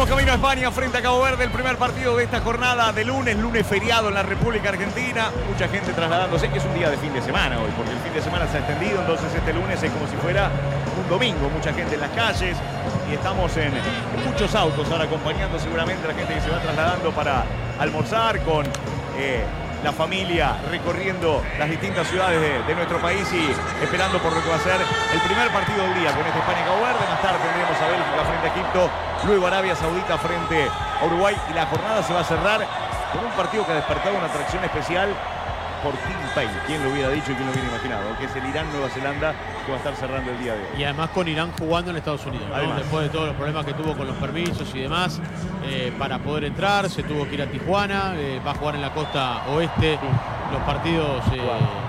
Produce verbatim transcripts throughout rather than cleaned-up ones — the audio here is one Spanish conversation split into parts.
camino a España frente a Cabo Verde, el primer partido de esta jornada de lunes, lunes feriado en la República Argentina. Mucha gente trasladándose, que es un día de fin de semana hoy, porque el fin de semana se ha extendido, entonces este lunes es como si fuera un domingo. Mucha gente en las calles y estamos en, en muchos autos ahora acompañando seguramente a la gente que se va trasladando para almorzar con eh, la familia, recorriendo las distintas ciudades de, de nuestro país y esperando por lo que va a ser el primer partido del día con este España-Cabo Verde. Más tarde tendremos a Bélgica frente a Egipto, luego Arabia Saudita frente a Uruguay y la jornada se va a cerrar con un partido que ha despertado una atracción especial por Tim Payne. ¿Quién lo hubiera dicho y quién lo hubiera imaginado? Que es el Irán-Nueva Zelanda que va a estar cerrando el día de hoy. Y además con Irán jugando en Estados Unidos, ¿no? Después de todos los problemas que tuvo con los permisos y demás, eh, para poder entrar, se tuvo que ir a Tijuana, eh, va a jugar en la costa oeste, los partidos eh,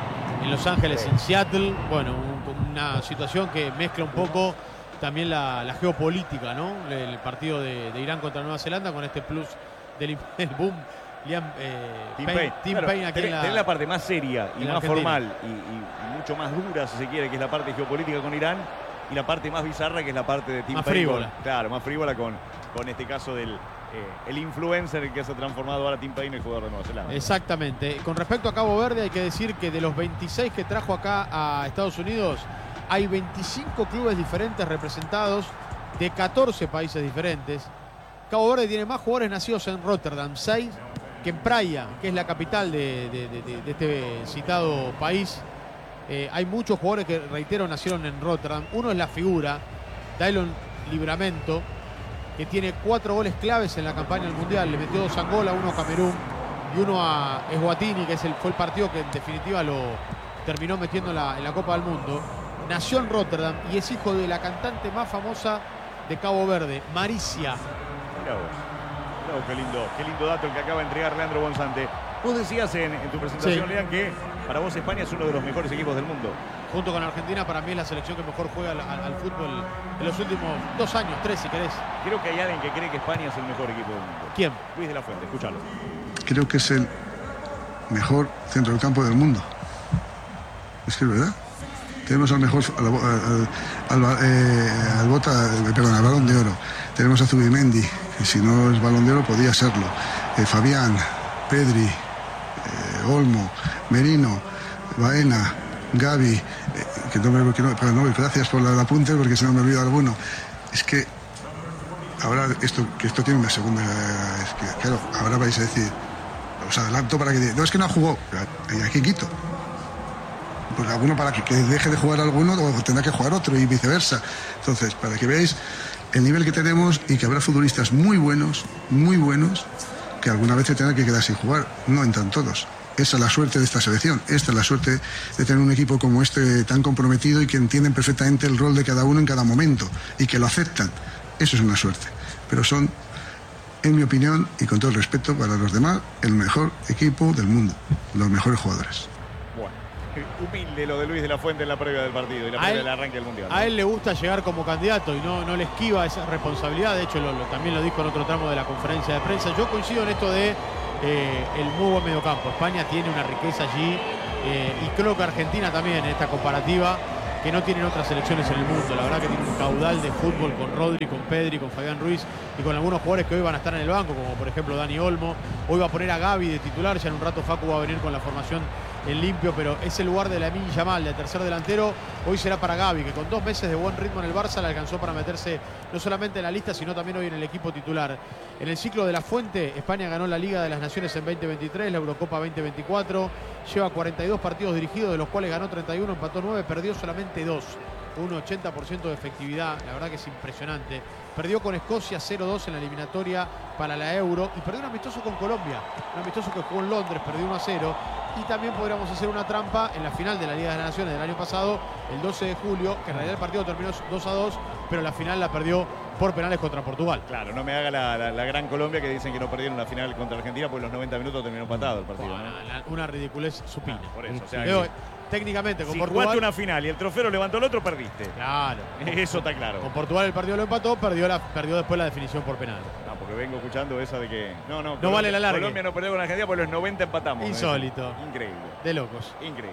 en Los Ángeles, en Seattle. Bueno, un, una situación que mezcla un poco también la, la geopolítica, ¿no? El partido de, de Irán contra Nueva Zelanda con este plus del, del boom. Liam, eh, Tim Payne, Payne. Tim Claro, Payne aquí tenés, en la, tenés la parte más seria y más Argentina. formal y, y, y mucho más dura, si se quiere, que es la parte geopolítica con Irán, y la parte más bizarra, que es la parte de Tim Más Payne. frívola. Con, claro, más frívola con, con este caso del eh, el influencer que se ha transformado ahora Tim Payne, el jugador de Nueva Zelanda. Exactamente. Con respecto a Cabo Verde, hay que decir que de los veintiséis que trajo acá a Estados Unidos, hay veinticinco clubes diferentes representados de catorce países diferentes. Cabo Verde tiene más jugadores nacidos en Rotterdam, seis, que en Praia, que es la capital de, de, de, de este citado país. Eh, hay muchos jugadores que, reitero, nacieron en Rotterdam. Uno es la figura, Daylon Livramento, que tiene cuatro goles claves en la campaña del Mundial. Le metió dos a Angola, uno a Camerún y uno a Eswatini, que es el, fue el partido que en definitiva lo terminó metiendo en la, en la Copa del Mundo. Nació en Rotterdam y es hijo de la cantante más famosa de Cabo Verde, Maricia. Mirá vos. Oh, qué lindo, qué lindo dato el que acaba de entregar Leandro Bonzante. Vos decías en, en tu presentación, Sí. Lean, que para vos España es uno de los mejores equipos del mundo. Junto con Argentina, para mí es la selección que mejor juega al, al, al fútbol en los últimos dos años, tres si querés. Creo que hay alguien que cree que España es el mejor equipo del mundo. ¿Quién? Luis de la Fuente, escúchalo. Creo que es el mejor centro del campo del mundo. Es que es verdad. Tenemos al mejor, al, al, al, eh, al bota, perdón, al Balón de Oro. Tenemos a Zubimendi, que si no es Balón de Oro podía serlo. Eh, Fabián, Pedri, eh, Olmo, Merino, Baena, Gavi, eh, que no me que no, pero no, gracias por el apunte porque se me olvidado alguno. Es que ahora esto, que esto tiene una segunda, es que, claro, ahora vais a decir, os adelanto para que no, es que no jugó, ¿y aquí quito? Pues alguno para que, que deje de jugar alguno o tendrá que jugar otro y viceversa. Entonces, para que veáis el nivel que tenemos y que habrá futbolistas muy buenos, muy buenos, que alguna vez se tendrán que quedar sin jugar. No entran todos. Esa es la suerte de esta selección. Esta es la suerte de tener un equipo como este tan comprometido y que entienden perfectamente el rol de cada uno en cada momento y que lo aceptan. Eso es una suerte. Pero son, en mi opinión, y con todo el respeto para los demás, el mejor equipo del mundo. Los mejores jugadores. Bueno, humilde lo de Luis de la Fuente en la previa del partido y la A previa él- del arranque del Mundial, ¿no? A él le gusta llegar como candidato y no, no le esquiva esa responsabilidad. De hecho, lo, lo- también lo dijo en otro tramo de la conferencia de prensa. Yo coincido en esto de eh, el muy buen mediocampo. España tiene una riqueza allí eh, y creo que Argentina también en esta comparativa, que no tienen otras selecciones en el mundo. La verdad que tiene un caudal de fútbol con Rodri, con Pedri, con Fabián Ruiz y con algunos jugadores que hoy van a estar en el banco, como por ejemplo Dani Olmo. Hoy va a poner a Gavi de titular, ya en un rato Facu va a venir con la formación en limpio, pero ese lugar de Lamine Yamal, de tercer delantero, hoy será para Gavi, que con dos meses de buen ritmo en el Barça le alcanzó para meterse no solamente en la lista, sino también hoy en el equipo titular. En el ciclo de la Fuente, España ganó la Liga de las Naciones en veinte veintitrés, la Eurocopa veinte veinticuatro, lleva cuarenta y dos partidos dirigidos, de los cuales ganó treinta y uno, empató nueve, perdió solamente dos. Un ochenta por ciento de efectividad, la verdad que es impresionante. Perdió con Escocia cero dos en la eliminatoria para la Euro y perdió un amistoso con Colombia, un amistoso que jugó en Londres, perdió uno a cero. Y también podríamos hacer una trampa en la final de la Liga de las Naciones del año pasado, el doce de julio, que en realidad el partido terminó dos a dos, pero la final la perdió por penales contra Portugal. Claro, no me haga la, la, la gran Colombia que dicen que no perdieron la final contra Argentina porque los noventa minutos terminó empatado el partido, Bueno, ¿no? la- una ridiculez supina. Ah, por eso, o sea, Pero, que técnicamente con si Portugal, jugaste una final y el trofeo levantó el otro, perdiste. claro, Eso está claro. con Portugal el partido lo empató, perdió, la, perdió después la definición por penal. No, porque vengo escuchando esa de que no, no, No Colombia, vale la larga. Colombia no perdió con Argentina porque los noventa empatamos. Insólito. Increíble, De locos. increíble.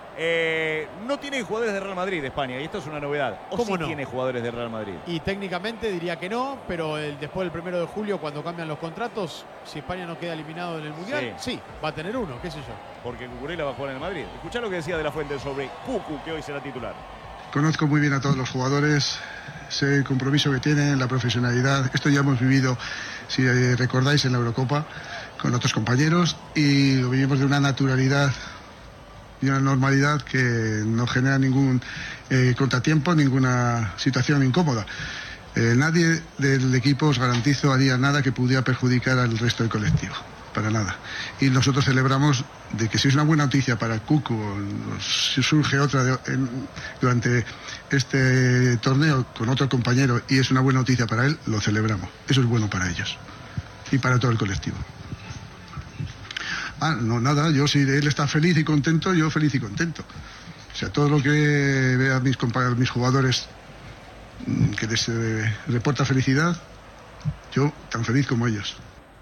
Eh, no tiene jugadores de Real Madrid España, y esto es una novedad. ¿O ¿Cómo sí no? tiene jugadores de Real Madrid? Y técnicamente diría que no, pero el, después del primero de julio, cuando cambian los contratos, si España no queda eliminado en el Mundial, sí, sí va a tener uno, qué sé yo. Porque Cucurella va a jugar en el Madrid. Escuchá lo que decía De la Fuente sobre Cucu, que hoy será titular. Conozco muy bien a todos los jugadores, sé el compromiso que tienen, la profesionalidad. Esto ya hemos vivido, si recordáis, en la Eurocopa con otros compañeros, y lo vivimos de una naturalidad y una normalidad que no genera ningún eh, contratiempo, ninguna situación incómoda. Eh, nadie del equipo, os garantizo, haría nada que pudiera perjudicar al resto del colectivo, para nada. Y nosotros celebramos de que si es una buena noticia para Cucu, o si surge otra de, en, durante este torneo con otro compañero y es una buena noticia para él, lo celebramos. Eso es bueno para ellos y para todo el colectivo. Ah, no, nada, yo si él está feliz y contento, yo feliz y contento. O sea, todo lo que vea a mis compañeros, mis jugadores, que les eh, reporta felicidad, yo tan feliz como ellos.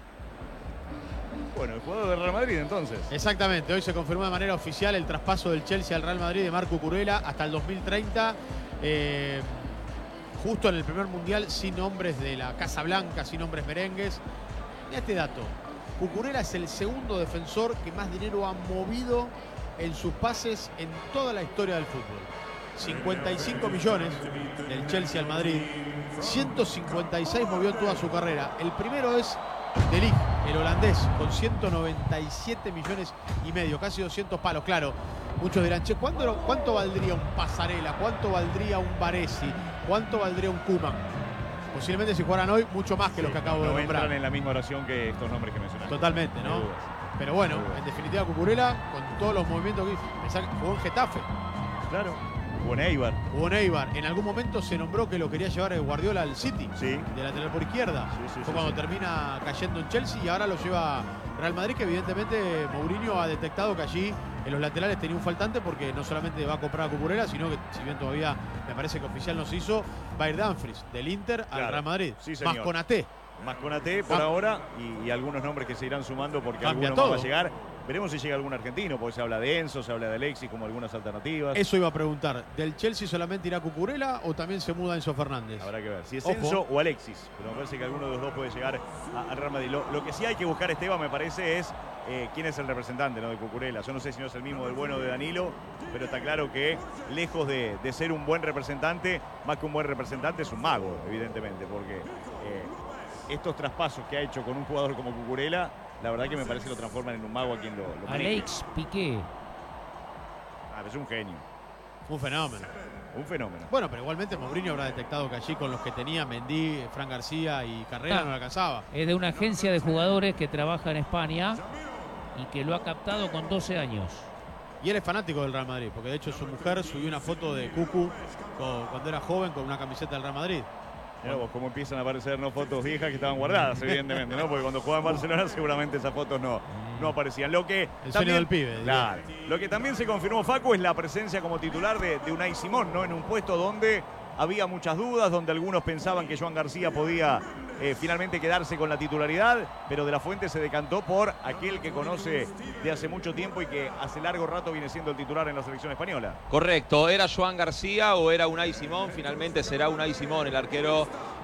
Bueno, el jugador de Real Madrid entonces. Exactamente, hoy se confirmó de manera oficial el traspaso del Chelsea al Real Madrid de Marc Cucurella hasta el dos mil treinta. Eh, justo en el primer mundial, sin nombres de la Casa Blanca, sin nombres merengues. Mira este dato. Cucurella es el segundo defensor que más dinero ha movido en sus pases en toda la historia del fútbol. cincuenta y cinco millones del Chelsea al Madrid. ciento cincuenta y seis movió en toda su carrera. El primero es De Ligt, el holandés, con ciento noventa y siete millones y medio, casi doscientos palos. Claro, muchos dirán, che, ¿cuánto, ¿cuánto valdría un Pasarela? ¿Cuánto valdría un Baresi? ¿Cuánto valdría un Koeman? Posiblemente si jugaran hoy, mucho más que sí, los que acabo no de nombrar. Entran en la misma oración que estos nombres que mencionaste. Totalmente, ¿no? Pero bueno, en definitiva Cucurella, con todos los movimientos que hizo, jugó en Getafe. Claro. Jugó en Eibar. Jugó en Eibar. En algún momento se nombró que lo quería llevar el Guardiola al City. Sí. De lateral por izquierda. Sí, sí, Fue sí, cuando sí. termina cayendo en Chelsea y ahora lo lleva Real Madrid, que evidentemente Mourinho ha detectado que allí en los laterales tenía un faltante, porque no solamente va a comprar a Cucurella, sino que, si bien todavía me parece que oficial no se hizo, va a ir Dumfries del Inter al Claro. Real Madrid. Sí, señor. Más Konaté. Más Konaté por Cam- ahora y, y algunos nombres que se irán sumando porque Cambia alguno más todo. va a llegar. Veremos si llega algún argentino, porque se habla de Enzo, se habla de Alexis como algunas alternativas. Eso iba a preguntar. ¿Del Chelsea solamente irá Cucurella o también se muda Enzo Fernández? Habrá que ver si es Ojo. Enzo o Alexis, pero me parece que alguno de los dos puede llegar a- al Real Madrid. Lo, lo que sí hay que buscar, Esteban, me parece, es eh, quién es el representante, ¿no?, de Cucurella. Yo no sé si no es el mismo del bueno de Danilo, pero está claro que lejos de, de ser un buen representante, más que un buen representante, es un mago, evidentemente, porque eh, estos traspasos que ha hecho con un jugador como Cucurella, la verdad que me parece que lo transforman en un mago a quien lo, lo maneja. Alex Piqué. Ah, es un genio, Un fenómeno. un fenómeno. Bueno, pero igualmente Mourinho habrá detectado que allí con los que tenía Mendy, Fran García y Carrera Ah. no le alcanzaba. Es de una agencia de jugadores que trabaja en España y que lo ha captado con doce años. Y él es fanático del Real Madrid, porque de hecho su mujer subió una foto de Cucu con- cuando era joven con una camiseta del Real Madrid. Mirá vos cómo empiezan a aparecer, ¿no?, fotos viejas que estaban guardadas, evidentemente, ¿no? Porque cuando jugaba en Barcelona seguramente esas fotos no, no aparecían. Lo que El sueño también, del pibe, diría. claro, lo que también se confirmó, Facu, es la presencia como titular de, de Unai Simón, ¿no? En un puesto donde había muchas dudas, donde algunos pensaban que Joan García podía eh, finalmente quedarse con la titularidad, pero De la Fuente se decantó por aquel que conoce de hace mucho tiempo y que hace largo rato viene siendo el titular en la selección española. Correcto, ¿era Joan García o era Unai Simón? Finalmente será Unai Simón, el arquero